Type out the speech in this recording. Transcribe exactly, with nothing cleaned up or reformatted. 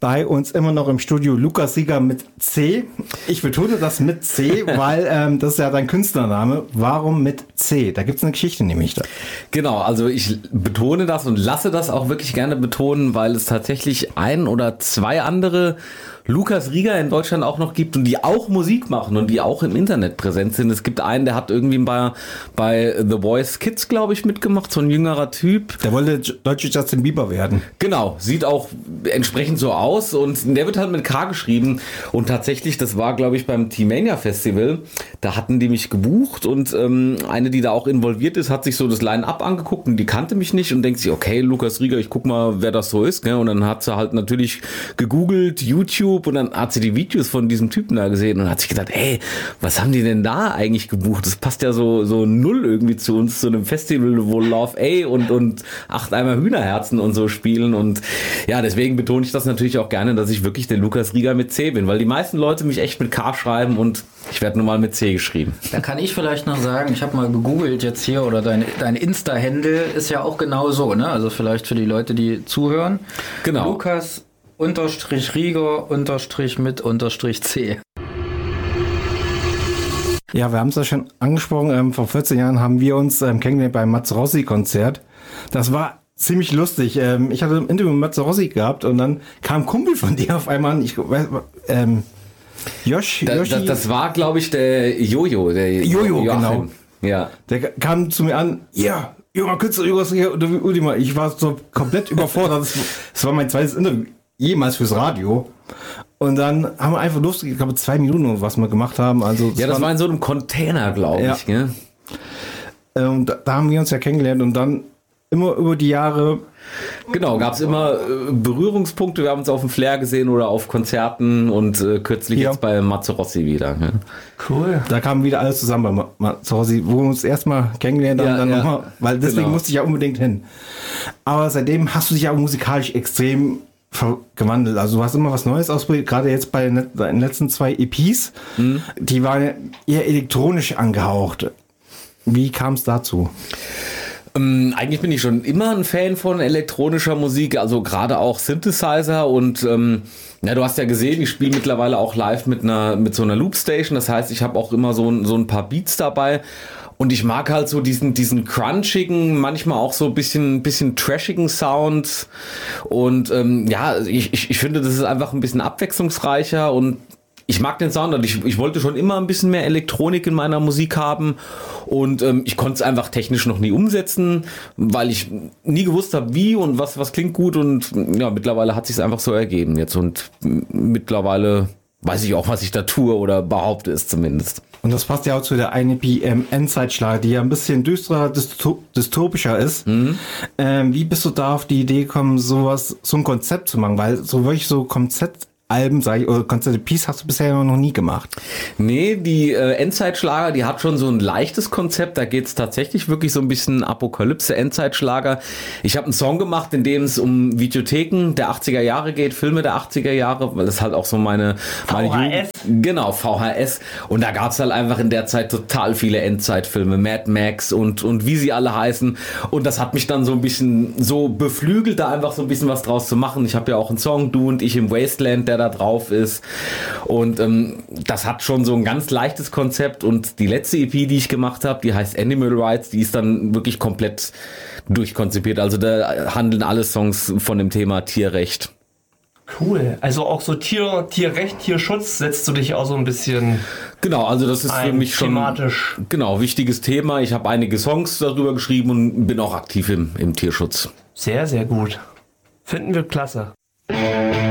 bei uns immer noch im Studio Lukas Rieger mit C. Ich betone das mit C, weil ähm, das ist ja dein Künstlername. Warum mit C? Da gibt es eine Geschichte nämlich da. Genau, also ich betone das und lasse das auch wirklich gerne betonen, weil es tatsächlich ein oder zwei andere Lukas Rieger in Deutschland auch noch gibt und die auch Musik machen und die auch im Internet präsent sind. Es gibt einen, der hat irgendwie bei, bei The Voice Kids, glaube ich, mitgemacht, so ein jüngerer Typ. Der wollte deutsche Justin Bieber werden. Genau, sieht auch entsprechend so aus und der wird halt mit K geschrieben und tatsächlich, das war, glaube ich, beim T-Mania Festival, da hatten die mich gebucht und ähm, eine, die da auch involviert ist, hat sich so das Line-Up angeguckt und die kannte mich nicht und denkt sich, okay, Lukas Rieger, ich guck mal, wer das so ist, gell? Und dann hat sie halt natürlich gegoogelt, YouTube, und dann hat sie die Videos von diesem Typen da gesehen und hat sich gedacht, ey, was haben die denn da eigentlich gebucht? Das passt ja so so null irgendwie zu uns, zu einem Festival, wo Love A und, und acht Eimer Hühnerherzen und so spielen. Und ja, deswegen betone ich das natürlich auch gerne, dass ich wirklich der Lukas Rieger mit C bin, weil die meisten Leute mich echt mit K schreiben und ich werde nur mal mit C geschrieben. Da kann ich vielleicht noch sagen, ich habe mal gegoogelt jetzt hier oder dein, dein Insta-Handle ist ja auch genau so, ne? Also vielleicht für die Leute, die zuhören. Genau. Lukas unterstrich Rieger unterstrich mit unterstrich C. Ja, wir haben es ja schon angesprochen. Ähm, vor vierzehn Jahren haben wir uns ähm, kennengelernt beim Mazzarossi-Konzert. Das war ziemlich lustig. Ähm, ich hatte ein Interview mit Mazzarossi gehabt und dann kam ein Kumpel von dir auf einmal an. Ich weiß, ähm, Josh, da, da, das war, glaube ich, der Jojo. Der Jojo, Joachim. genau. Ja. Der kam zu mir an. Ja, junger Künstler, junger Ultima. Ich war so komplett überfordert. Das, das war mein zweites Interview jemals fürs Radio. Und dann haben wir einfach lustig, ich glaube, zwei Minuten, was wir gemacht haben. Also das ja, das waren, war in so einem Container, glaube ja. ich. Gell? Und da, da haben wir uns ja kennengelernt und dann immer über die Jahre. Genau, gab es immer äh, Berührungspunkte. Wir haben uns auf dem Flair gesehen oder auf Konzerten und äh, kürzlich ja. jetzt bei Mazzarossi wieder. Ja. Cool. Da kam wieder alles zusammen bei Mazzarossi, wo wir uns erstmal kennengelernt haben, ja, dann ja. nochmal, weil deswegen genau. musste ich ja unbedingt hin. Aber seitdem hast du dich ja musikalisch extrem gewandelt. Also du hast immer was Neues ausprobiert, gerade jetzt bei den letzten zwei E Ps. Mhm. Die waren eher elektronisch angehaucht. Wie kam es dazu? Ähm, eigentlich bin ich schon immer ein Fan von elektronischer Musik, also gerade auch Synthesizer und ähm, ja, du hast ja gesehen, ich spiele mittlerweile auch live mit einer mit so einer Loopstation, das heißt, ich habe auch immer so, so ein paar Beats dabei. Und ich mag halt so diesen, diesen crunchigen, manchmal auch so ein bisschen, bisschen trashigen Sound. Und ähm, ja, ich, ich, ich finde, das ist einfach ein bisschen abwechslungsreicher und ich mag den Sound und ich, ich wollte schon immer ein bisschen mehr Elektronik in meiner Musik haben und ähm, ich konnte es einfach technisch noch nie umsetzen, weil ich nie gewusst habe, wie und was, was klingt gut und ja, mittlerweile hat sich es einfach so ergeben jetzt und mittlerweile weiß ich auch, was ich da tue oder behaupte es zumindest. Und das passt ja auch zu der eine E P ähm, Endzeitschlager, die ja ein bisschen düsterer, dystop- dystopischer ist. Mhm. Ähm, wie bist du da auf die Idee gekommen, sowas, so ein Konzept zu machen? Weil so wirklich so Konzept Alben, sag ich, oder Konzerte Peace hast du bisher noch nie gemacht. Nee, die äh, Endzeitschlager, die hat schon so ein leichtes Konzept. Da geht es tatsächlich wirklich so ein bisschen Apokalypse, Endzeitschlager. Ich habe einen Song gemacht, in dem es um Videotheken der achtziger Jahre geht, Filme der achtziger Jahre, weil das halt auch so meine... meine V H S. Jugend, genau, V H S. Und da gab es halt einfach in der Zeit total viele Endzeitfilme, Mad Max und, und wie sie alle heißen. Und das hat mich dann so ein bisschen so beflügelt, da einfach so ein bisschen was draus zu machen. Ich habe ja auch einen Song, Du und ich im Wasteland, der da drauf ist und ähm, das hat schon so ein ganz leichtes Konzept und die letzte E P, die ich gemacht habe, die heißt Animal Rights, die ist dann wirklich komplett durchkonzipiert, also da handeln alle Songs von dem Thema Tierrecht. Cool, also auch so Tier, Tierrecht, Tierschutz setzt du dich auch so ein bisschen genau, also das ist für mich schon thematisch. Genau, wichtiges Thema, ich habe einige Songs darüber geschrieben und bin auch aktiv im, im Tierschutz. Sehr, sehr gut, finden wir klasse.